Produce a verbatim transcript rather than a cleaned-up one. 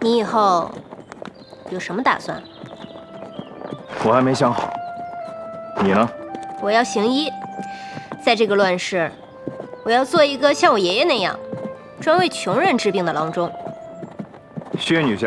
你以后有什么打算？ 我还没想好。你呢？ 我要行医，在这个乱世，我要做一个像我爷爷那样，专为穷人治病的郎中。 薛女侠。